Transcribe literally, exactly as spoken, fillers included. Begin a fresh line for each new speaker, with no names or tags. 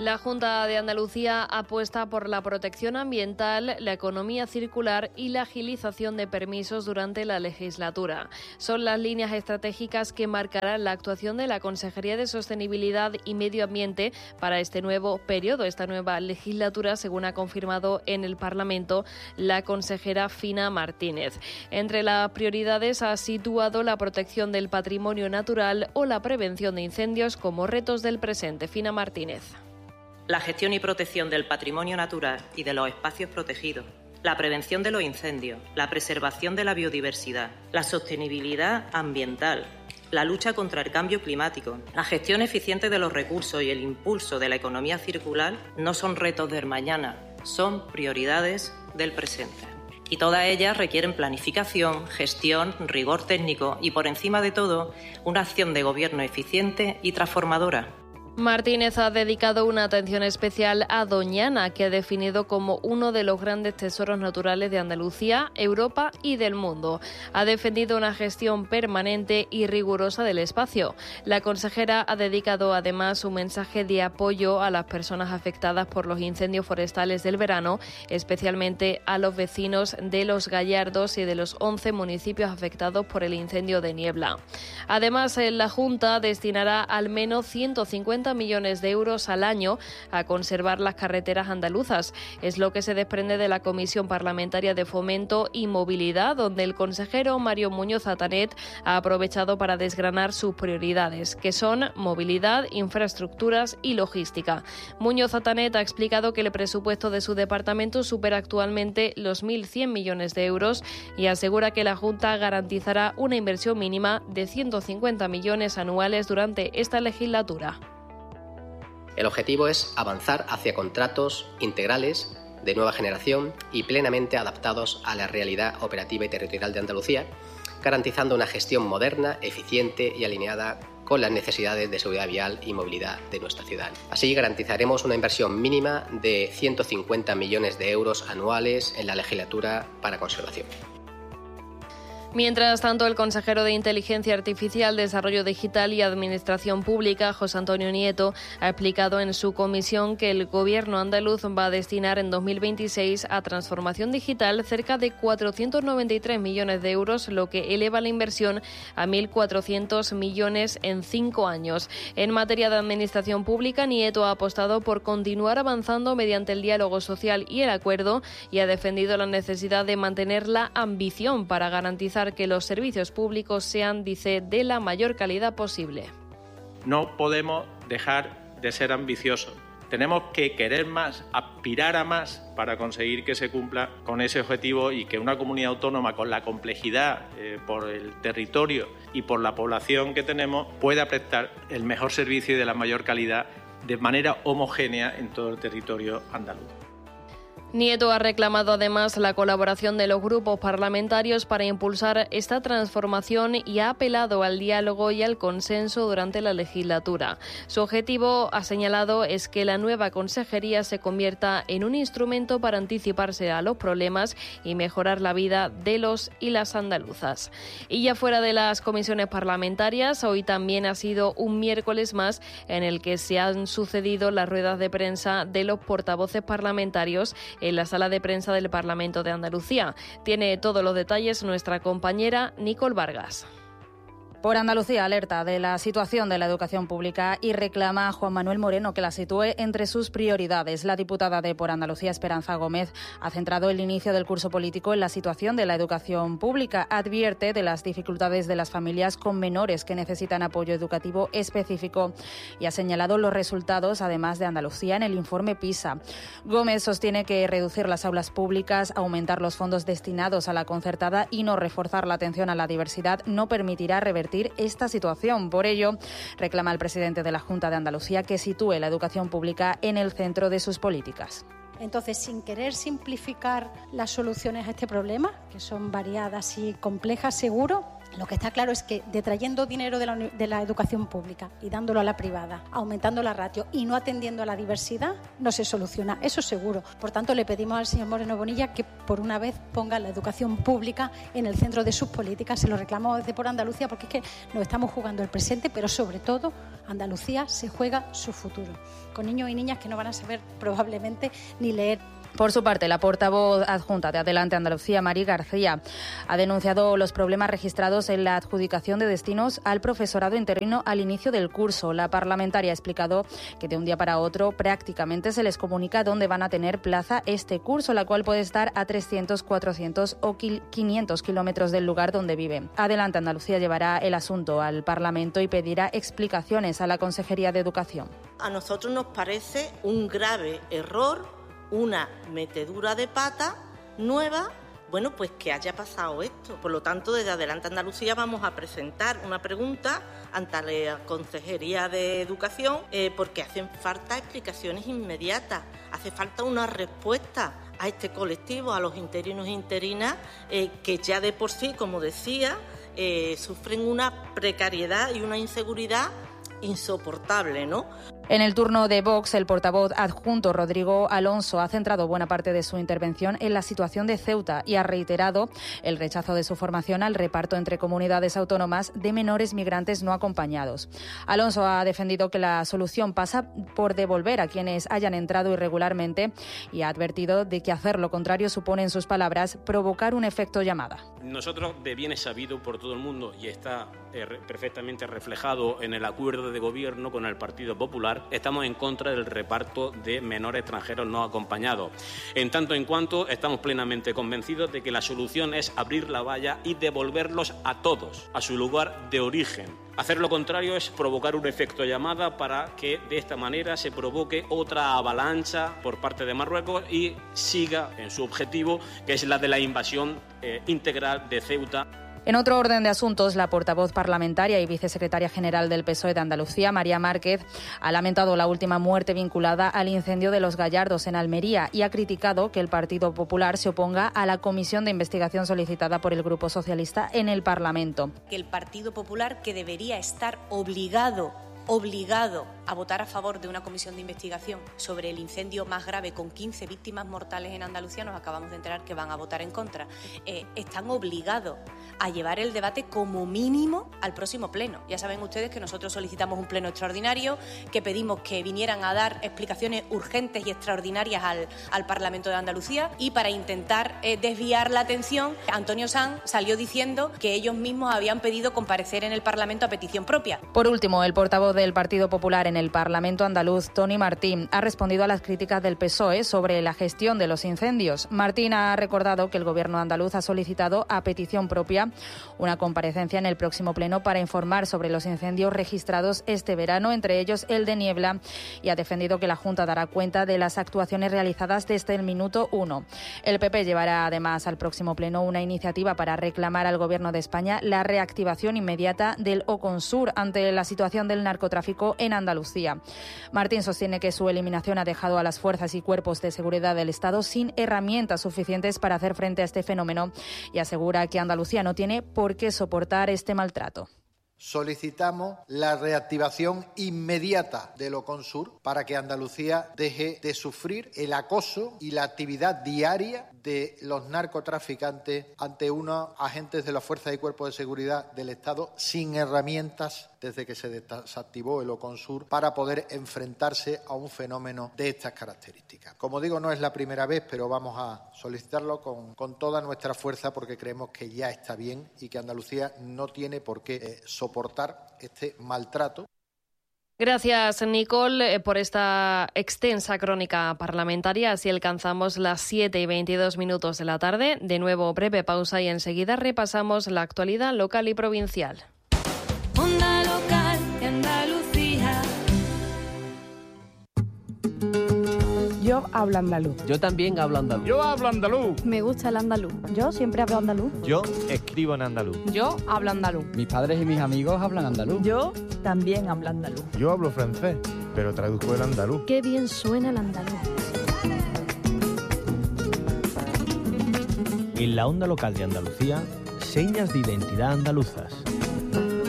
La Junta de Andalucía apuesta por la protección ambiental, la economía circular y la agilización de permisos durante la legislatura. Son las líneas estratégicas que marcarán la actuación de la Consejería de Sostenibilidad y Medio Ambiente para este nuevo periodo, esta nueva legislatura, según ha confirmado en el Parlamento la consejera Fina Martínez. Entre las prioridades ha situado la protección del patrimonio natural o la prevención de incendios como retos del presente. Fina Martínez.
La gestión y protección del patrimonio natural y de los espacios protegidos, la prevención de los incendios, la preservación de la biodiversidad, la sostenibilidad ambiental, la lucha contra el cambio climático, la gestión eficiente de los recursos y el impulso de la economía circular no son retos del mañana, son prioridades del presente. Y todas ellas requieren planificación, gestión, rigor técnico y, por encima de todo, una acción de gobierno eficiente y transformadora.
Martínez ha dedicado una atención especial a Doñana, que ha definido como uno de los grandes tesoros naturales de Andalucía, Europa y del mundo. Ha defendido una gestión permanente y rigurosa del espacio. La consejera ha dedicado además un mensaje de apoyo a las personas afectadas por los incendios forestales del verano, especialmente a los vecinos de Los Gallardos y de los once municipios afectados por el incendio de Niebla. Además, la Junta destinará al menos ciento cincuenta millones de euros al año a conservar las carreteras andaluzas. Es lo que se desprende de la Comisión Parlamentaria de Fomento y Movilidad, donde el consejero Mario Muñoz Atanet ha aprovechado para desgranar sus prioridades, que son movilidad, infraestructuras y logística. Muñoz Atanet ha explicado que el presupuesto de su departamento supera actualmente los mil cien millones de euros y asegura que la Junta garantizará una inversión mínima de ciento cincuenta millones anuales durante esta legislatura.
El objetivo es avanzar hacia contratos integrales de nueva generación y plenamente adaptados a la realidad operativa y territorial de Andalucía, garantizando una gestión moderna, eficiente y alineada con las necesidades de seguridad vial y movilidad de nuestra ciudad. Así garantizaremos una inversión mínima de ciento cincuenta millones de euros anuales en la legislatura para conservación.
Mientras tanto, el consejero de Inteligencia Artificial, Desarrollo Digital y Administración Pública, José Antonio Nieto, ha explicado en su comisión que el Gobierno andaluz va a destinar en dos mil veintiséis a transformación digital cerca de cuatrocientos noventa y tres millones de euros, lo que eleva la inversión a mil cuatrocientos millones en cinco años. En materia de Administración Pública, Nieto ha apostado por continuar avanzando mediante el diálogo social y el acuerdo y ha defendido la necesidad de mantener la ambición para garantizar que los servicios públicos sean, dice, de la mayor calidad posible.
No podemos dejar de ser ambiciosos. Tenemos que querer más, aspirar a más para conseguir que se cumpla con ese objetivo y que una comunidad autónoma con la complejidad eh, por el territorio y por la población que tenemos pueda prestar el mejor servicio y de la mayor calidad de manera homogénea en todo el territorio andaluz.
Nieto ha reclamado además la colaboración de los grupos parlamentarios para impulsar esta transformación y ha apelado al diálogo y al consenso durante la legislatura. Su objetivo, ha señalado, es que la nueva consejería se convierta en un instrumento para anticiparse a los problemas y mejorar la vida de los y las andaluzas. Y ya fuera de las comisiones parlamentarias, hoy también ha sido un miércoles más en el que se han sucedido las ruedas de prensa de los portavoces parlamentarios en la sala de prensa del Parlamento de Andalucía. Tiene todos los detalles nuestra compañera Nicole Vargas.
Por Andalucía alerta de la situación de la educación pública y reclama a Juan Manuel Moreno que la sitúe entre sus prioridades. La diputada de Por Andalucía, Esperanza Gómez, ha centrado el inicio del curso político en la situación de la educación pública. Advierte de las dificultades de las familias con menores que necesitan apoyo educativo específico y ha señalado los resultados, además de Andalucía, en el informe PISA. Gómez sostiene que reducir las aulas públicas, aumentar los fondos destinados a la concertada y no reforzar la atención a la diversidad no permitirá revertir esta situación. Por ello, reclama al presidente de la Junta de Andalucía que sitúe la educación pública en el centro de sus políticas.
Entonces, sin querer simplificar las soluciones a este problema, que son variadas y complejas, seguro, lo que está claro es que detrayendo dinero de la, de la educación pública y dándolo a la privada, aumentando la ratio y no atendiendo a la diversidad, no se soluciona, eso seguro. Por tanto, le pedimos al señor Moreno Bonilla que por una vez ponga la educación pública en el centro de sus políticas. Se lo reclamo desde Por Andalucía porque es que nos estamos jugando el presente, pero sobre todo Andalucía se juega su futuro, con niños y niñas que no van a saber probablemente ni leer.
Por su parte, la portavoz adjunta de Adelante Andalucía, Mari García, ha denunciado los problemas registrados en la adjudicación de destinos al profesorado interino al inicio del curso. La parlamentaria ha explicado que de un día para otro prácticamente se les comunica dónde van a tener plaza este curso, la cual puede estar a trescientos, cuatrocientos o quinientos kilómetros del lugar donde vive. Adelante Andalucía llevará el asunto al Parlamento y pedirá explicaciones a la Consejería de Educación.
A nosotros nos parece un grave error, una metedura de pata nueva, bueno, pues que haya pasado esto. Por lo tanto, desde Adelante Andalucía vamos a presentar una pregunta ante la Consejería de Educación eh, porque hacen falta explicaciones inmediatas, hace falta una respuesta a este colectivo, a los interinos e interinas, eh, que ya de por sí, como decía, eh, sufren una precariedad y una inseguridad insoportable, ¿no?
En el turno de Vox, el portavoz adjunto Rodrigo Alonso ha centrado buena parte de su intervención en la situación de Ceuta y ha reiterado el rechazo de su formación al reparto entre comunidades autónomas de menores migrantes no acompañados. Alonso ha defendido que la solución pasa por devolver a quienes hayan entrado irregularmente y ha advertido de que hacer lo contrario supone, en sus palabras, provocar un efecto llamada.
Nosotros, de bien es sabido por todo el mundo y está eh, perfectamente reflejado en el acuerdo de gobierno con el Partido Popular, estamos en contra del reparto de menores extranjeros no acompañados. En tanto en cuanto estamos plenamente convencidos de que la solución es abrir la valla y devolverlos a todos a su lugar de origen. Hacer lo contrario es provocar un efecto llamada para que de esta manera se provoque otra avalancha por parte de Marruecos y siga en su objetivo, que es la de la invasión eh, integral de Ceuta.
En otro orden de asuntos, la portavoz parlamentaria y vicesecretaria general del P S O E de Andalucía, María Márquez, ha lamentado la última muerte vinculada al incendio de Los Gallardos en Almería y ha criticado que el Partido Popular se oponga a la comisión de investigación solicitada por el Grupo Socialista en el Parlamento.
Que el Partido Popular, que debería estar obligado obligado a votar a favor de una comisión de investigación sobre el incendio más grave con quince víctimas mortales en Andalucía, nos acabamos de enterar que van a votar en contra. Eh, están obligados a llevar el debate como mínimo al próximo pleno. Ya saben ustedes que nosotros solicitamos un pleno extraordinario, que pedimos que vinieran a dar explicaciones urgentes y extraordinarias al, al Parlamento de Andalucía, y para intentar eh, desviar la atención, Antonio Sanz salió diciendo que ellos mismos habían pedido comparecer en el Parlamento a petición propia.
Por último, el portavoz del Partido Popular en el Parlamento andaluz, Toni Martín, ha respondido a las críticas del P S O E sobre la gestión de los incendios. Martín ha recordado que el Gobierno andaluz ha solicitado a petición propia una comparecencia en el próximo pleno para informar sobre los incendios registrados este verano, entre ellos el de Niebla, y ha defendido que la Junta dará cuenta de las actuaciones realizadas desde el minuto uno. El P P llevará además al próximo pleno una iniciativa para reclamar al Gobierno de España la reactivación inmediata del Oconsur ante la situación del narcotráfico en Andalucía. Martín sostiene que su eliminación ha dejado a las fuerzas y cuerpos de seguridad del Estado sin herramientas suficientes para hacer frente a este fenómeno y asegura que Andalucía no tiene por qué soportar este maltrato.
Solicitamos la reactivación inmediata del Oconsur para que Andalucía deje de sufrir el acoso y la actividad diaria de los narcotraficantes ante unos agentes de las fuerzas y cuerpos de seguridad del Estado sin herramientas desde que se desactivó el Oconsur para poder enfrentarse a un fenómeno de estas características. Como digo, no es la primera vez, pero vamos a solicitarlo con, con toda nuestra fuerza porque creemos que ya está bien y que Andalucía no tiene por qué eh, soportar este maltrato.
Gracias, Nicole, por esta extensa crónica parlamentaria. Así alcanzamos las siete y veintidós minutos de la tarde. De nuevo, breve pausa y enseguida repasamos la actualidad local y provincial.
Onda local de Andalucía.
Yo hablo andaluz.
Yo también hablo andaluz.
Yo hablo andaluz.
Me gusta el andaluz.
Yo siempre hablo andaluz.
Yo escribo en andaluz.
Yo hablo andaluz.
Mis padres y mis amigos hablan andaluz.
Yo también hablo andaluz.
Yo hablo francés, pero traduzco el andaluz.
Qué bien suena el andaluz.
En la onda local de Andalucía, señas de identidad andaluzas.